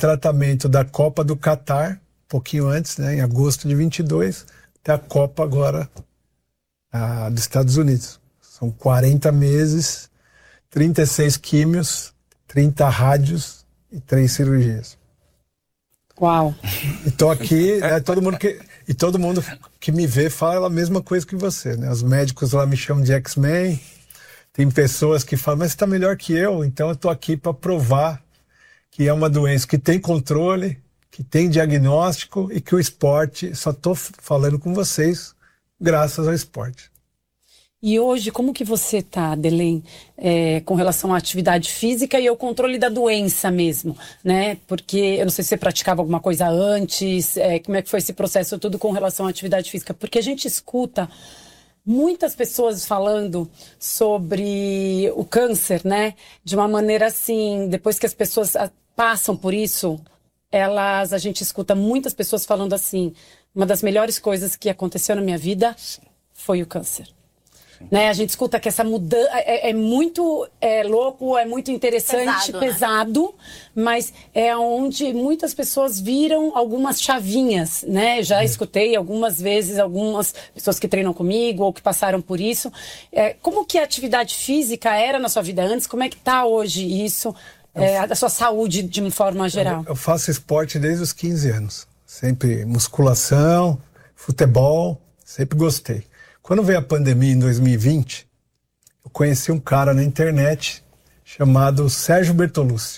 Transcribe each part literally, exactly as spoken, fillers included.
tratamento da Copa do Catar, um pouquinho antes, né, em agosto de vinte e dois, até a Copa agora a, dos Estados Unidos. São quarenta meses, trinta e seis químios, trinta rádios e três cirurgias. Uau! E tô aqui, né, todo mundo que, e todo mundo que me vê fala a mesma coisa que você, né? Os médicos lá me chamam de X-Men, tem pessoas que falam, mas você tá melhor que eu, então eu tô aqui para provar que é uma doença que tem controle, que tem diagnóstico e que o esporte, só tô falando com vocês graças ao esporte. E hoje, como que você tá, Delém, é, com relação à atividade física e ao controle da doença mesmo, né? Porque eu não sei se você praticava alguma coisa antes, é, como é que foi esse processo tudo com relação à atividade física? Porque a gente escuta muitas pessoas falando sobre o câncer, né? De uma maneira assim, depois que as pessoas passam por isso, elas, a gente escuta muitas pessoas falando assim, uma das melhores coisas que aconteceu na minha vida foi o câncer. Né? A gente escuta que essa mudança é, é muito é, louco, é muito interessante, pesado, pesado né? Mas é onde muitas pessoas viram algumas chavinhas, né? Já escutei algumas vezes algumas pessoas que treinam comigo ou que passaram por isso. É, como que a atividade física era na sua vida antes? Como é que está hoje isso, é, a sua saúde de uma forma geral? Eu, eu faço esporte desde os quinze anos. Sempre musculação, futebol, sempre gostei. Quando veio a pandemia em dois mil e vinte, eu conheci um cara na internet chamado Sérgio Bertolucci.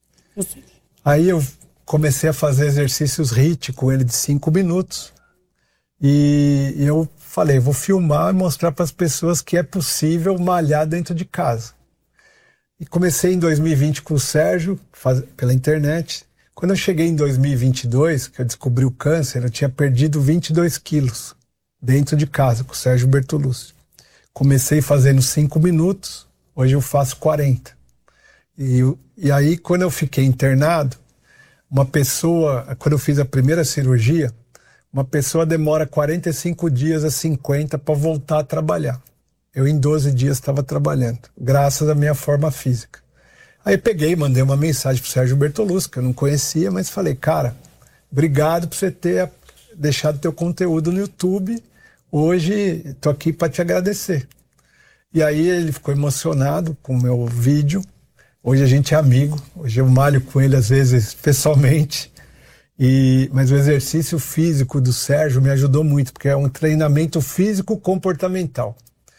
Aí eu comecei a fazer exercícios H I I T com ele de cinco minutos. E eu falei, vou filmar e mostrar para as pessoas que é possível malhar dentro de casa. E comecei em dois mil e vinte com o Sérgio, faz, pela internet. Quando eu cheguei em dois mil e vinte e dois, que eu descobri o câncer, eu tinha perdido vinte e dois quilos. Dentro de casa, com o Sérgio Bertolucci. Comecei fazendo cinco minutos, hoje eu faço quarenta. E, e aí, quando eu fiquei internado, uma pessoa, quando eu fiz a primeira cirurgia, uma pessoa demora quarenta e cinco dias a cinquenta para voltar a trabalhar. Eu, em doze dias, estava trabalhando, graças à minha forma física. Aí peguei, mandei uma mensagem pro Sérgio Bertolucci, que eu não conhecia, mas falei, cara, obrigado por você ter deixado teu conteúdo no YouTube. Hoje, tô aqui para te agradecer. E aí ele ficou emocionado com o meu vídeo. Hoje a gente é amigo. Hoje eu malho com ele, às vezes, pessoalmente. E, mas o exercício físico do Sérgio me ajudou muito, porque é um treinamento físico-comportamental.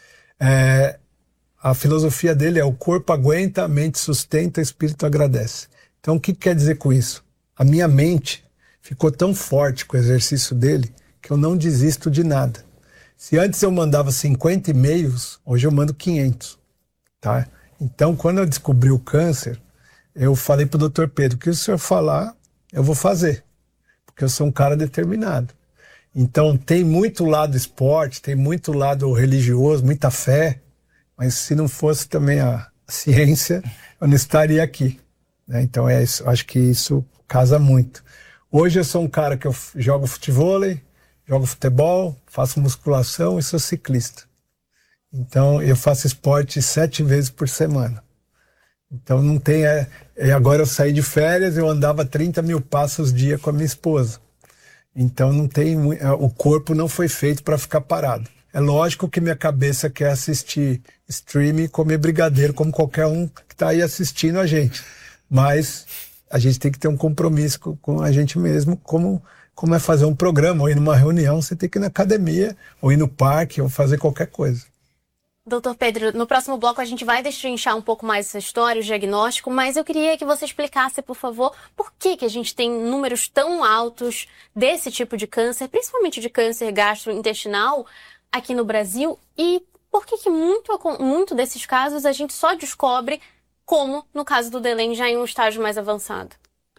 É, a filosofia dele é o corpo aguenta, a mente sustenta, o espírito agradece. Então, o que quer dizer com isso? A minha mente ficou tão forte com o exercício dele que eu não desisto de nada. Se antes eu mandava cinquenta e-mails, hoje eu mando quinhentos, tá? Então, quando eu descobri o câncer, eu falei pro doutor Pedro, o que o senhor falar, eu vou fazer, porque eu sou um cara determinado. Então, tem muito lado esporte, tem muito lado religioso, muita fé, mas se não fosse também a ciência, eu não estaria aqui, né? Então, é isso, acho que isso casa muito. Hoje eu sou um cara que eu jogo futevôlei, jogo futebol, faço musculação e sou ciclista. Então, eu faço esporte sete vezes por semana. Então, não tem... É, é, agora eu saí de férias, eu andava trinta mil passos dia com a minha esposa. Então, não tem... O corpo não foi feito para ficar parado. É lógico que minha cabeça quer assistir streaming e comer brigadeiro, como qualquer um que está aí assistindo a gente. Mas a gente tem que ter um compromisso com, com a gente mesmo, como... como é fazer um programa, ou ir numa reunião, você tem que ir na academia, ou ir no parque, ou fazer qualquer coisa. Doutor Pedro, no próximo bloco a gente vai destrinchar um pouco mais essa história, o diagnóstico, mas eu queria que você explicasse, por favor, por que que a gente tem números tão altos desse tipo de câncer, principalmente de câncer gastrointestinal, aqui no Brasil, e por que que muito, muito desses casos a gente só descobre, como no caso do Delém, já em um estágio mais avançado?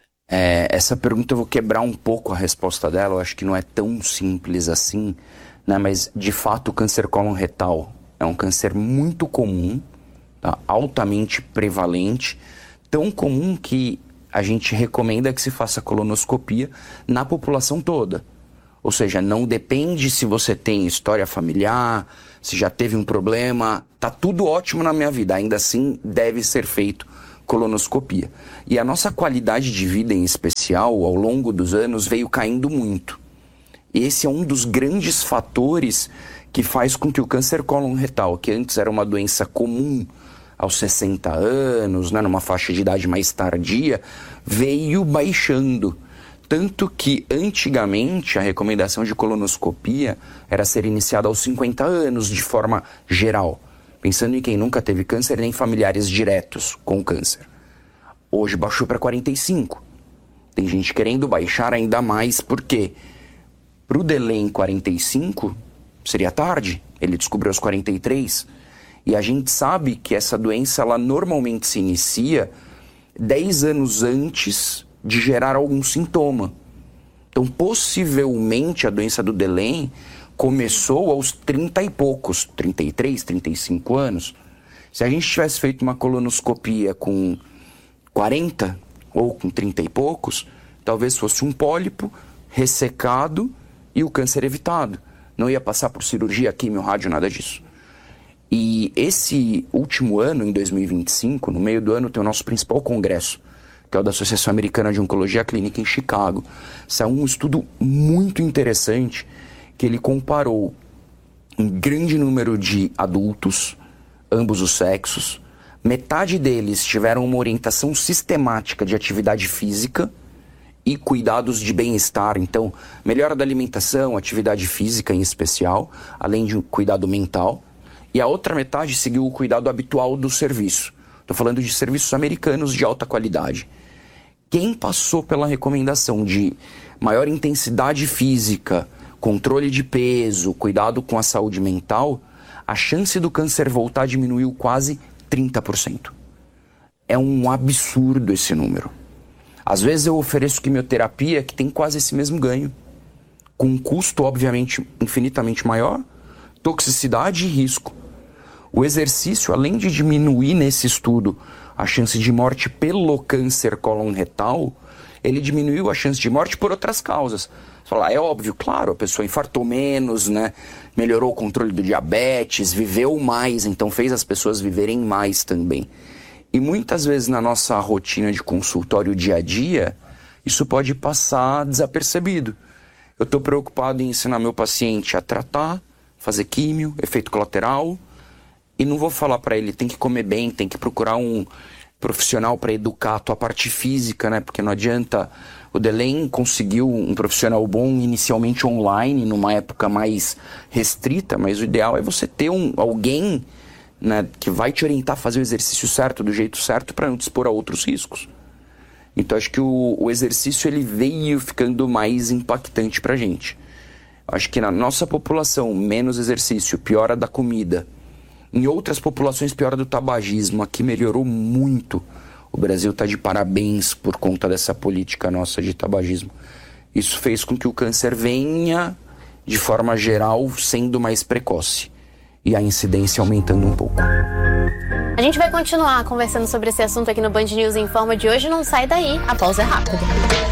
É, essa pergunta eu vou quebrar um pouco a resposta dela, eu acho que não é tão simples assim, né? Mas de fato o câncer cólon retal é um câncer muito comum, tá? Altamente prevalente, tão comum que a gente recomenda que se faça colonoscopia na população toda. Ou seja, não depende se você tem história familiar, se já teve um problema, tá tudo ótimo na minha vida, ainda assim deve ser feito colonoscopia. E a nossa qualidade de vida, em especial, ao longo dos anos, veio caindo muito. Esse é um dos grandes fatores que faz com que o câncer cólon-retal, que antes era uma doença comum aos sessenta anos, né, numa faixa de idade mais tardia, veio baixando. Tanto que, antigamente, a recomendação de colonoscopia era ser iniciada aos cinquenta anos, de forma geral, pensando em quem nunca teve câncer, nem familiares diretos com câncer. Hoje baixou para quarenta e cinco. Tem gente querendo baixar ainda mais, porque para o Delen quarenta e cinco seria tarde, ele descobriu aos quarenta e três, e a gente sabe que essa doença ela normalmente se inicia dez anos antes de gerar algum sintoma. Então, possivelmente, a doença do Delen começou aos trinta e poucos, trinta e três, trinta e cinco anos. Se a gente tivesse feito uma colonoscopia com quarenta ou com trinta e poucos, talvez fosse um pólipo ressecado e o câncer evitado. Não ia passar por cirurgia, quimio, rádio, nada disso. E esse último ano, em dois mil e vinte e cinco, no meio do ano, tem o nosso principal congresso, que é o da Associação Americana de Oncologia Clínica em Chicago. Saiu um estudo muito interessante que ele comparou um grande número de adultos, ambos os sexos. Metade deles tiveram uma orientação sistemática de atividade física e cuidados de bem-estar. Então, melhora da alimentação, atividade física em especial, além de um cuidado mental. E a outra metade seguiu o cuidado habitual do serviço. Estou falando de serviços americanos de alta qualidade. Quem passou pela recomendação de maior intensidade física, controle de peso, cuidado com a saúde mental, a chance do câncer voltar diminuiu quase trinta por cento. É um absurdo esse número. Às vezes eu ofereço quimioterapia que tem quase esse mesmo ganho, com um custo, obviamente, infinitamente maior, toxicidade e risco. O exercício, além de diminuir nesse estudo a chance de morte pelo câncer cólon-retal, ele diminuiu a chance de morte por outras causas. Você fala, é óbvio, claro, a pessoa infartou menos, né? Melhorou o controle do diabetes, viveu mais, então fez as pessoas viverem mais também. E muitas vezes na nossa rotina de consultório dia a dia, isso pode passar desapercebido. Eu estou preocupado em ensinar meu paciente a tratar, fazer químio, efeito colateral, e não vou falar para ele, tem que comer bem, tem que procurar um profissional para educar a tua parte física, né? Porque não adianta... O Delen conseguiu um profissional bom inicialmente online, numa época mais restrita, mas o ideal é você ter um, alguém, né, que vai te orientar a fazer o exercício certo, do jeito certo, para não te expor a outros riscos. Então acho que o, o exercício ele veio ficando mais impactante para a gente. Acho que na nossa população, menos exercício, piora da comida. Em outras populações, piora do tabagismo. Aqui melhorou muito. O Brasil está de parabéns por conta dessa política nossa de tabagismo. Isso fez com que o câncer venha, de forma geral, sendo mais precoce. E a incidência aumentando um pouco. A gente vai continuar conversando sobre esse assunto aqui no Band News Informa de hoje. Não sai daí, a pausa é rápida.